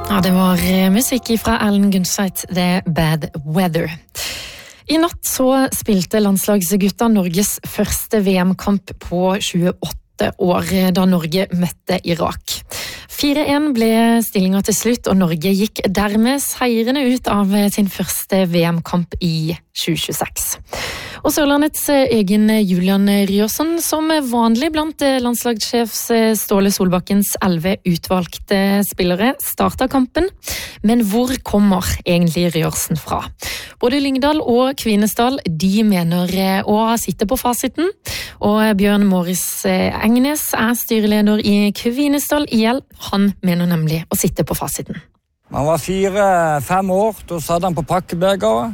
Ja, det var musikk fra Alan Gunshite, The Bad Weather. I natt så spilte landslagsgutta Norges første VM-kamp på 28 år, da Norge møtte Irak. 4-1 ble stillingen til slutt, og Norge gikk dermed seirende ut av sin første VM-kamp i 2026. Og Sørlandets egen Julian Ryerson, som vanlig blant landslagssjef Ståle Solbakkens 11 utvalgte spillere, startet kampen. Men hvor kommer egentlig Ryerson fra? Både Lyngdal og Kvinesdal, de mener å sitte på fasiten. Og Bjørn Morris Engnes er styreleder i Kvinesdal IL. Han mener nemlig å sitte på fasiten. Han var 4-5 år, da satt han på pakkebegeret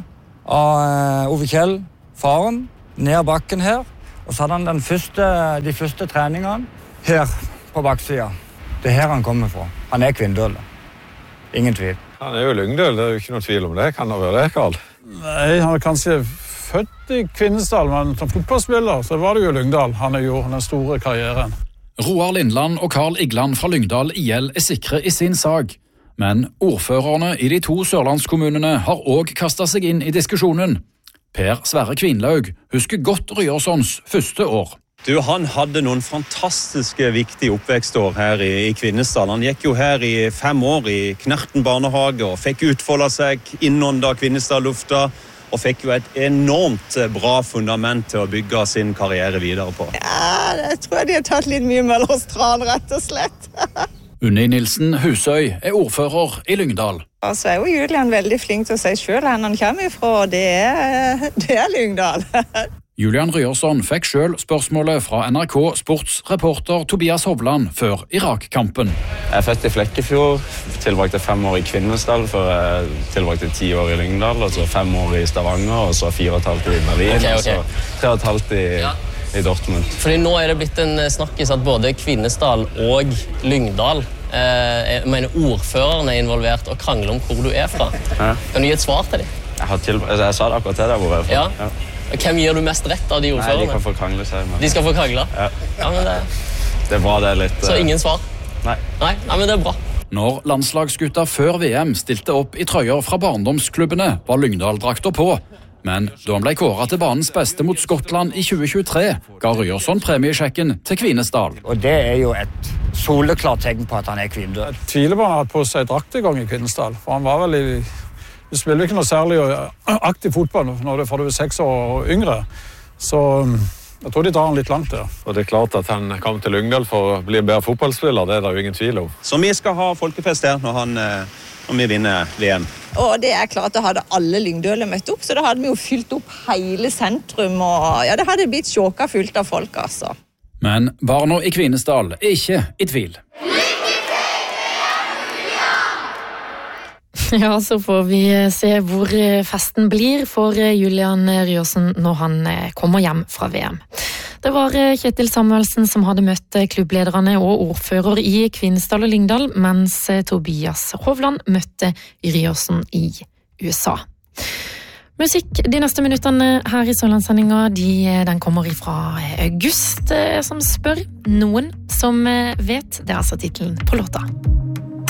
av Ove Kjell, faren, ned bakken her, og så hadde han de første treningene her på baksida. Det er her han kommer fra. Han er Kvindøl. Ingen tvil. Han er jo Lyngdøl, det er jo ikke noe tvil om det. Kan det være det, Karl? Nei, han er kanskje født i Kvinesdal, men som fotballspiller så var det jo Lyngdal. Han gjorde den store karrieren. Roar Lindland og Carl Igland fra Lyngdal IL er sikre i sin sag. Men ordførerne i de 2 sørlandskommunene har også kastet seg inn i diskusjonen. Per Sverre Kvinlaug husker godt Ryersons første år. Han hadde noen fantastiske, viktige oppvekstår her i Kvinesdal. Han gikk jo her i 5 år i Knerten barnehage og fikk utfoldet seg innånda Kvinesdal-lufta, og fikk jo et enormt bra fundament til å bygge sin karriere videre på. Ja, jeg tror de har tatt litt mye Møllers tran, rett og slett. Unni Nilsen Husøy er ordfører i Lyngdal. Så er jo Julian veldig flink til å si selv hvor han kommer ifra, og det er Lyngdal. Julian Ryerson fikk selv spørsmålet fra NRK sportsreporter Tobias Hovland før Irak-kampen. Jeg er født i Flekkefjord, tilbrakte 5 år i Kvinesdal, før jeg tilbrakte 10 år i Lyngdal, og så 5 år i Stavanger, og så 4,5 i Berlin, og så 3,5 i Dortmund. Fordi nå er det blitt en snakkis at både Kvinesdal og Lyngdal, jeg mener ordførerne er involvert og krangler om hvor du er fra. Ja. Kan du gi et svar til dem? Jeg sa det akkurat til deg hvor jeg er fra. Ja. Hvem gir du mest rett av de ordførerne? Nei, de kan få krangle seg. De skal få krangle? Ja. Ja, men det er bra, det er litt... Så ingen svar? Nei. Nei, men det er bra. Når landslagsgutta før VM stilte opp i trøyer fra barndomsklubbene, var Lyngdal-drakter på. Men da han ble kåret til banens beste mot Skottland i 2023, ga Ryerson premiesjekken til Kvinesdal. Og det er jo et soleklart tegn på at han er Kvindøl. Jeg tviler på han hadde på seg drakt i gang i Kvinesdal, for han var vel du spiller ikke noe særlig aktiv fotball når du er 6 år og yngre. Så jeg tror de drar han litt langt der. Og det er klart at han kom til Lyngdal for å bli en bedre fotballspiller, det er det jo ingen tvil om. Så vi skal ha folkefest her når vi vinner VM. Og det er klart, da hadde alle Lyngdøler møtt opp, så da hadde vi jo fylt opp hele sentrum, og ja, det hadde blitt sjåka fullt av folk, altså. Men barna i Kvinesdal er ikke i tvil. Ja, så får vi se hvor festen blir for Julian Ryerson når han kommer hjem fra VM. Det var Kjetil Samuelsen som hadde møtt klubblederne og ordfører i Kvinesdal og Lyngdal, mens Tobias Hovland møtte Ryerson i USA. Musikk de neste minuttene her i Sørlandssendinga, den kommer fra August som spør. Noen som vet, det er altså titelen på låta.